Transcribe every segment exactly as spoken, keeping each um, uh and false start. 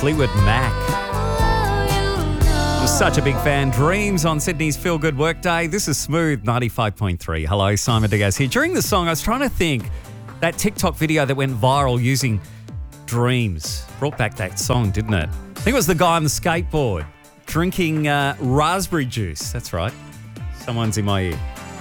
Fleetwood Mac. I'm such a big fan. Dreams on Sydney's Feel Good Workday. This is Smooth ninety-five point three. Hello, Simon Diaz here. During the song, I was trying to think that TikTok video that went viral using Dreams brought back that song, didn't it? I think it was the guy on the skateboard drinking uh, raspberry juice. That's right. Someone's in my ear.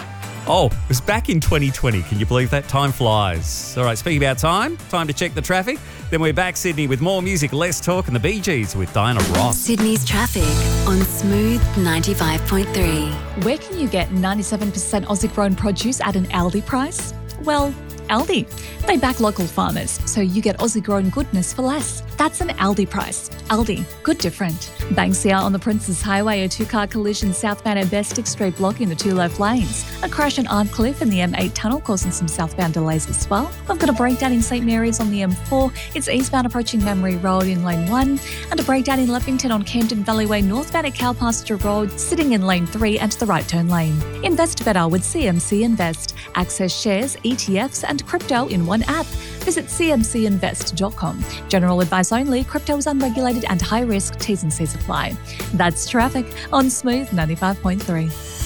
Oh, it was back in twenty twenty. Can you believe that? Time flies. All right, speaking about time, time to check the traffic. Then we're back, Sydney, with more music, less talk, and the Bee Gees with Diana Ross. Sydney's traffic on Smooth ninety-five point three. Where can you get ninety-seven percent Aussie grown produce at an Aldi price? Well, Aldi. They back local farmers, so you get Aussie grown goodness for less. That's an Aldi price. Aldi, good different. Banksia on the Princes Highway, a two-car collision southbound at Bestic Street blocking the two left lanes. A crash in Arncliffe in the M eight tunnel causing some southbound delays as well. We've got a breakdown in St Mary's on the M four. It's eastbound approaching Memory Road in lane one. And a breakdown in Leffington on Camden Valley Way northbound at Cow Pasture Road, sitting in lane three and the right turn lane. Invest better with C M C Invest. Access shares, E T Fs and crypto in one app. Visit c m c invest dot com. General advice only. Crypto is unregulated and high risk. T's and C's apply. That's traffic on Smooth ninety-five point three.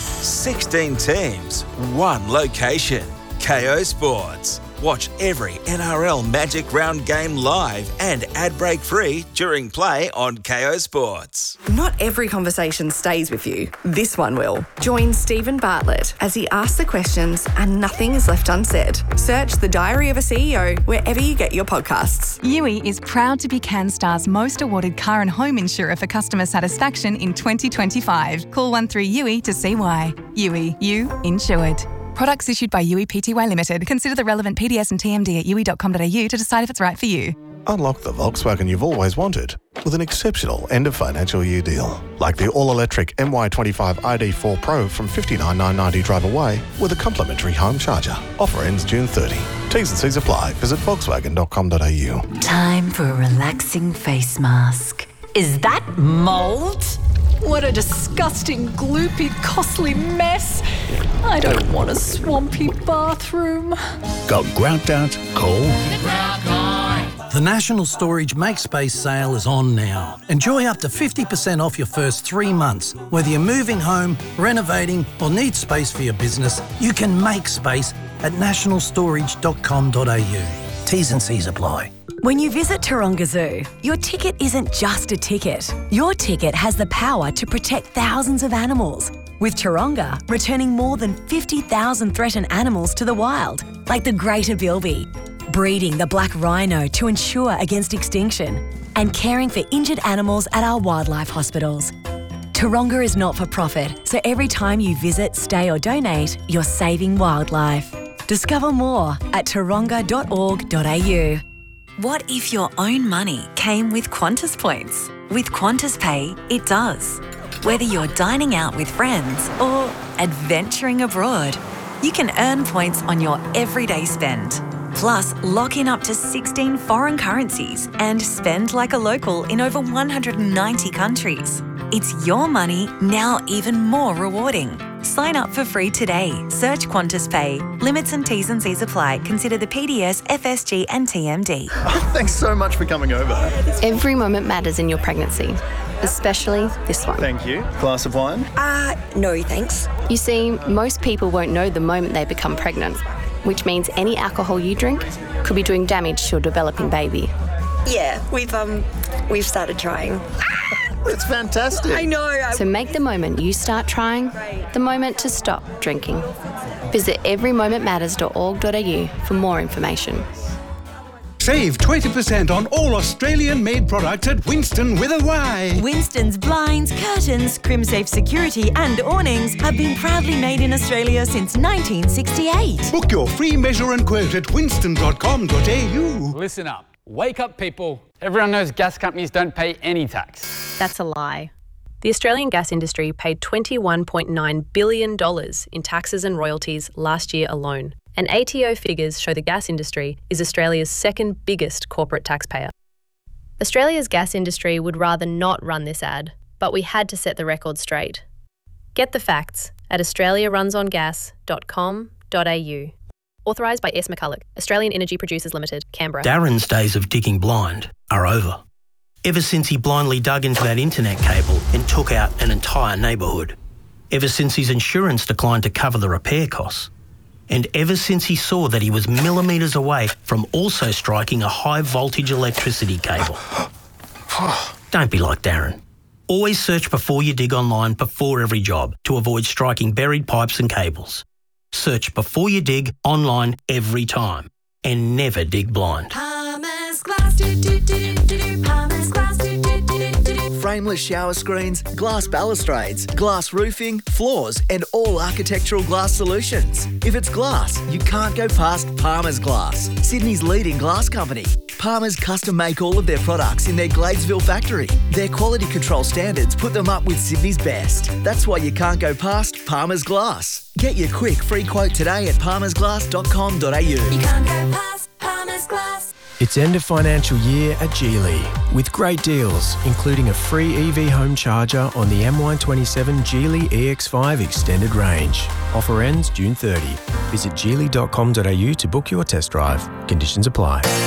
sixteen teams, one location. K O Sports. Watch every N R L Magic Round game live and ad break free during play on K O Sports. Not every conversation stays with you. This one will. Join Stephen Bartlett as he asks the questions and nothing is left unsaid. Search The Diary of a C E O wherever you get your podcasts. U I is proud to be CanStar's most awarded car and home insurer for customer satisfaction in twenty twenty-five. Call one three U I to see why. U I, you insured. Products issued by U I Pty Limited. Consider the relevant P D S and T M D at u i dot com dot a u to decide if it's right for you. Unlock the Volkswagen you've always wanted with an exceptional end of financial year deal. Like the all-electric M Y twenty-five I D four Pro from fifty-nine thousand nine hundred ninety drive away with a complimentary home charger. Offer ends June thirtieth. T's and C's apply. Visit volkswagen dot com dot a u. Time for a relaxing face mask. Is that mould? What a disgusting, gloopy, costly mess. I don't want a swampy bathroom. Got grout out? Call the Grout Guy. The National Storage MakeSpace sale is on now. Enjoy up to fifty percent off your first three months. Whether you're moving home, renovating, or need space for your business, you can make space at national storage dot com dot a u. T's and C's apply. When you visit Taronga Zoo, your ticket isn't just a ticket. Your ticket has the power to protect thousands of animals. With Taronga returning more than fifty thousand threatened animals to the wild, like the greater bilby, breeding the black rhino to ensure against extinction, and caring for injured animals at our wildlife hospitals. Taronga is not for profit, so every time you visit, stay or donate, you're saving wildlife. Discover more at taronga dot org dot a u. What if your own money came with Qantas points? With Qantas Pay, it does. Whether you're dining out with friends or adventuring abroad, you can earn points on your everyday spend. Plus, lock in up to sixteen foreign currencies and spend like a local in over one hundred ninety countries. It's your money, now even more rewarding. Sign up for free today. Search Qantas Pay. Limits and T's and C's apply. Consider the P D S, F S G and T M D. Thanks so much for coming over. Every moment matters in your pregnancy, especially this one. Thank you. Glass of wine? Uh, no thanks. You see, most people won't know the moment they become pregnant, which means any alcohol you drink could be doing damage to your developing baby. Yeah, we've um, we've started trying. It's fantastic. I know. So make the moment you start trying the moment to stop drinking. Visit every moment matters dot org dot a u for more information. Save twenty percent on all Australian-made products at Winston with a Y. Winston's blinds, curtains, CrimSafe security and awnings have been proudly made in Australia since nineteen sixty-eight. Book your free measure and quote at winston dot com dot a u. Listen up. Wake up, people. Everyone knows gas companies don't pay any tax. That's a lie. The Australian gas industry paid twenty-one point nine billion dollars in taxes and royalties last year alone. And A T O figures show the gas industry is Australia's second biggest corporate taxpayer. Australia's gas industry would rather not run this ad, but we had to set the record straight. Get the facts at australia runs on gas dot com dot a u. Authorised by S. McCulloch, Australian Energy Producers Limited, Canberra. Darren's days of digging blind are over. Ever since he blindly dug into that internet cable and took out an entire neighbourhood. Ever since his insurance declined to cover the repair costs. And ever since he saw that he was millimetres away from also striking a high voltage electricity cable. Don't be like Darren. Always search before you dig online before every job to avoid striking buried pipes and cables. Search before you dig online every time. And never dig blind. Palmer's Glass, do, do, do, do, do, Palmer's Glass, do, do, do, do, do. Frameless shower screens, glass balustrades, glass roofing, floors, and all architectural glass solutions. If it's glass, you can't go past Palmer's Glass, Sydney's leading glass company. Palmer's custom make all of their products in their Gladesville factory. Their quality control standards put them up with Sydney's best. That's why you can't go past Palmer's Glass. Get your quick free quote today at palmers glass dot com dot a u. You can't go past Palmer's Glass. It's end of financial year at Geely with great deals, including a free E V home charger on the M Y twenty-seven Geely E X five extended range. Offer ends June thirtieth. Visit geely dot com dot a u to book your test drive. Conditions apply.